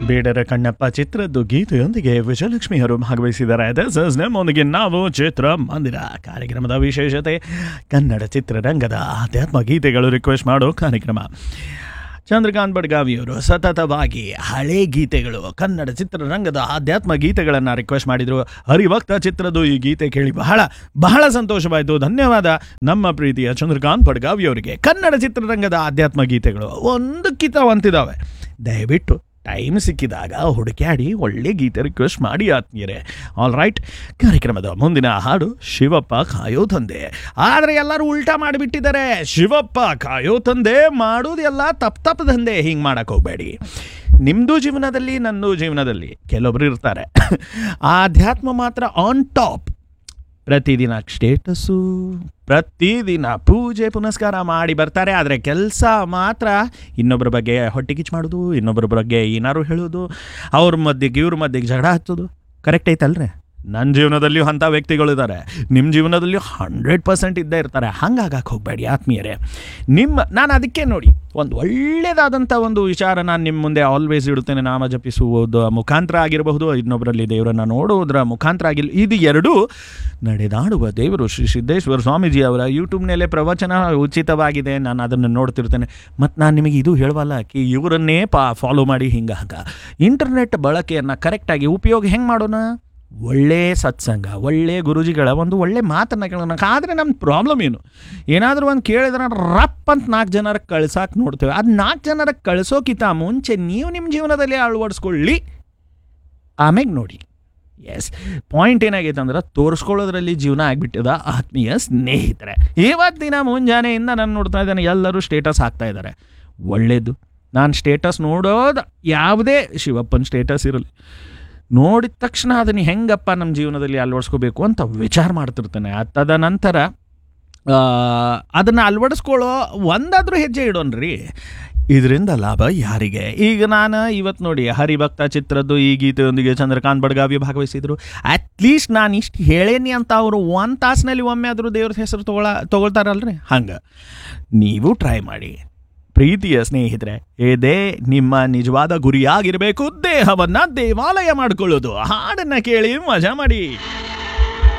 ಬೇಡರ ಕಣ್ಣಪ್ಪ ಚಿತ್ರದ್ದು ಗೀತೆಯೊಂದಿಗೆ ವಿಜಯಲಕ್ಷ್ಮಿ ಅವರು ಭಾಗವಹಿಸಿದ್ದಾರೆ. ನಮ್ಮೊಂದಿಗೆ ನಾವು ಚಿತ್ರಮಂದಿರ ಕಾರ್ಯಕ್ರಮದ ವಿಶೇಷತೆ ಕನ್ನಡ ಚಿತ್ರರಂಗದ ಆಧ್ಯಾತ್ಮ ಗೀತೆಗಳು ರಿಕ್ವೆಸ್ಟ್ ಮಾಡೋ ಕಾರ್ಯಕ್ರಮ. ಚಂದ್ರಕಾಂತ್ ಬಡ್ಗಾವಿಯವರು ಸತತವಾಗಿ ಹಳೆ ಗೀತೆಗಳು ಕನ್ನಡ ಚಿತ್ರರಂಗದ ಆಧ್ಯಾತ್ಮ ಗೀತೆಗಳನ್ನು ರಿಕ್ವೆಸ್ಟ್ ಮಾಡಿದರು. ಹರಿಭಕ್ತ ಚಿತ್ರದ್ದು ಈ ಗೀತೆ ಕೇಳಿ ಬಹಳ ಸಂತೋಷವಾಯಿತು. ಧನ್ಯವಾದ ನಮ್ಮ ಪ್ರೀತಿಯ ಚಂದ್ರಕಾಂತ್ ಬಡ್ಗಾವಿಯವರಿಗೆ. ಕನ್ನಡ ಚಿತ್ರರಂಗದ ಆಧ್ಯಾತ್ಮ ಗೀತೆಗಳು ಒಂದಕ್ಕಿಂತ ಒಂತಿದ್ದಾವೆ. ದಯವಿಟ್ಟು ಟೈಮ್ ಸಿಕ್ಕಿದಾಗ ಹುಡುಕಾಡಿ ಒಳ್ಳೆ ಗೀತೆ ರಿಕ್ವೆಸ್ಟ್ ಮಾಡಿ ಆತ್ಮೀಯರೇ. ಆಲ್ ರೈಟ್, ಕಾರ್ಯಕ್ರಮದ ಮುಂದಿನ ಹಾಡು ಶಿವಪ್ಪ ಕಾಯೋ ತಂದೆ. ಆದರೆ ಎಲ್ಲರೂ ಉಲ್ಟಾ ಮಾಡಿಬಿಟ್ಟಿದ್ದಾರೆ. ಶಿವಪ್ಪ ಕಾಯೋ ತಂದೆ ಮಾಡೋದೆಲ್ಲ ತಪ್ಪು ದಂಧೆ. ಹಿಂಗೆ ಮಾಡೋಕ್ಕೆ ಹೋಗಬೇಡಿ. ನಿಮ್ಮದು ಜೀವನದಲ್ಲಿ ನನ್ನದು ಜೀವನದಲ್ಲಿ ಕೆಲವೊಬ್ರು ಇರ್ತಾರೆ, ಆಧ್ಯಾತ್ಮ ಮಾತ್ರ ಆನ್ ಟಾಪ್. ಪ್ರತಿದಿನ ಸ್ಟೇಟಸ್ಸು, ಪ್ರತಿದಿನ ಪೂಜೆ ಪುನಸ್ಕಾರ ಮಾಡಿ ಬರ್ತಾರೆ. ಆದರೆ ಕೆಲಸ ಮಾತ್ರ ಇನ್ನೊಬ್ಬರ ಬಗ್ಗೆ ಹೊಟ್ಟೆ ಕಿಚ್ಚು ಮಾಡೋದು, ಇನ್ನೊಬ್ಬರ ಬಗ್ಗೆ ಏನಾರು ಹೇಳೋದು, ಅವ್ರ ಮಧ್ಯೆಗೆ ಇವ್ರ ಮಧ್ಯೆಗೆ ಜಗಳ ಹಚ್ಚೋದು. ಕರೆಕ್ಟ್ ಐತಲ್ರಿ? ನನ್ನ ಜೀವನದಲ್ಲಿಯೂ ಅಂಥ ವ್ಯಕ್ತಿಗಳಿದ್ದಾರೆ, ನಿಮ್ಮ ಜೀವನದಲ್ಲಿಯೂ 100% ಇದ್ದೇ ಇರ್ತಾರೆ. ಹಂಗಾಗಕ್ಕೆ ಹೋಗಬೇಡಿ ಆತ್ಮೀಯರೇ. ನಾನು ಅದಕ್ಕೆ ನೋಡಿ ಒಂದು ಒಳ್ಳೆಯದಾದಂಥ ಒಂದು ವಿಚಾರ ನಾನು ನಿಮ್ಮ ಮುಂದೆ ಆಲ್ವೇಸ್ ಇಡುತ್ತೇನೆ. ನಾಮ ಜಪಿಸುವುದು ಮುಖಾಂತರ ಆಗಿರಬಹುದು, ಇನ್ನೊಬ್ಬರಲ್ಲಿ ದೇವರನ್ನು ನೋಡುವುದರ ಮುಖಾಂತರ ಆಗಿಲ್ಲ. ಇದು ಎರಡೂ ನಡೆದಾಡುವ ದೇವರು ಶ್ರೀ ಸಿದ್ದೇಶ್ವರ ಸ್ವಾಮೀಜಿ ಅವರ ಯೂಟ್ಯೂಬ್ನಲ್ಲೇ ಪ್ರವಚನ ಉಚಿತವಾಗಿದೆ. ನಾನು ಅದನ್ನು ನೋಡ್ತಿರ್ತೇನೆ. ಮತ್ತು ನಾನು ನಿಮಗೆ ಇದು ಹೇಳವಲ್ಲ ಕಿ ಇವರನ್ನೇ ಫಾಲೋ ಮಾಡಿ ಹಿಂಗಾಗ. ಇಂಟರ್ನೆಟ್ ಬಳಕೆಯನ್ನು ಕರೆಕ್ಟಾಗಿ ಉಪಯೋಗ ಹೆಂಗೆ ಮಾಡೋಣ? ಒಳ್ಳೆ ಸತ್ಸಂಗ, ಒಳ್ಳೆ ಗುರುಜಿಗಳ ಒಂದು ಒಳ್ಳೆ ಮಾತನ್ನು ಕೇಳೋಣ. ಆದರೆ ನಮ್ಮ ಪ್ರಾಬ್ಲಮ್ ಏನು? ಏನಾದರೂ ಒಂದು ಕೇಳಿದ್ರೆ ರಪ್ ಅಂತ 4 ಜನರಿಗೆ ಕಳ್ಸೋಕೆ ನೋಡ್ತೇವೆ. ಅದು 4 ಜನರಿಗೆ ಕಳಿಸೋಕ್ಕಿಂತ ಮುಂಚೆ ನೀವು ನಿಮ್ಮ ಜೀವನದಲ್ಲಿ ಅಳವಡಿಸ್ಕೊಳ್ಳಿ, ಆಮೇಲೆ ನೋಡಿ. ಎಸ್, ಪಾಯಿಂಟ್ ಏನಾಗೈತೆ ಅಂದ್ರೆ ತೋರಿಸ್ಕೊಳ್ಳೋದ್ರಲ್ಲಿ ಜೀವನ ಆಗಿಬಿಟ್ಟಿದ ಆತ್ಮೀಯ ಸ್ನೇಹಿತರೆ. ಇವತ್ತಿನ ಮುಂಜಾನೆಯಿಂದ ನಾನು ನೋಡ್ತಾ ಇದ್ದೇನೆ, ಎಲ್ಲರೂ ಸ್ಟೇಟಸ್ ಹಾಕ್ತಾ ಇದ್ದಾರೆ. ಒಳ್ಳೆಯದು. ನಾನು ಸ್ಟೇಟಸ್ ನೋಡೋದು ಯಾವುದೇ ಶಿವಪ್ಪನ ಸ್ಟೇಟಸ್ ಇರಲಿ, ನೋಡಿದ ತಕ್ಷಣ ಅದನ್ನು ಹೆಂಗಪ್ಪ ನಮ್ಮ ಜೀವನದಲ್ಲಿ ಅಳವಡಿಸ್ಕೋಬೇಕು ಅಂತ ವಿಚಾರ ಮಾಡ್ತಿರ್ತೇನೆ. ತದನಂತರ ಅದನ್ನು ಅಳವಡಿಸ್ಕೊಳ್ಳೋ ಒಂದಾದರೂ ಹೆಜ್ಜೆ ಇಡೋಣ್ರಿ. ಇದರಿಂದ ಲಾಭ ಯಾರಿಗೆ? ಈಗ ನಾನು ಇವತ್ತು ನೋಡಿ ಹರಿಭಕ್ತ ಚಿತ್ರದ್ದು ಈ ಗೀತೆಯೊಂದಿಗೆ ಚಂದ್ರಕಾಂತ್ ಬಡ್ಗಾವಿ ಭಾಗವಹಿಸಿದರು. ಅಟ್ಲೀಸ್ಟ್ ನಾನು ಇಷ್ಟು ಹೇಳೇನಿ ಅಂತ ಅವರು 1 ತಾಸಿನಲ್ಲಿ ಒಮ್ಮೆ ಆದರೂ ದೇವ್ರ ಹೆಸರು ತೊಗೊಳ್ತಾರಲ್ರಿ. ಹಂಗೆ ನೀವು ಟ್ರೈ ಮಾಡಿ ಪ್ರೀತಿಯ ಸ್ನೇಹಿತರೆ. ಇದೇ ನಿಮ್ಮ ನಿಜವಾದ ಗುರಿಯಾಗಿರಬೇಕು, ದೇಹವನ್ನು ದೇವಾಲಯ ಮಾಡಿಕೊಳ್ಳೋದು. ಹಾಡನ್ನು ಕೇಳಿ ಮಜಾ ಮಾಡಿ.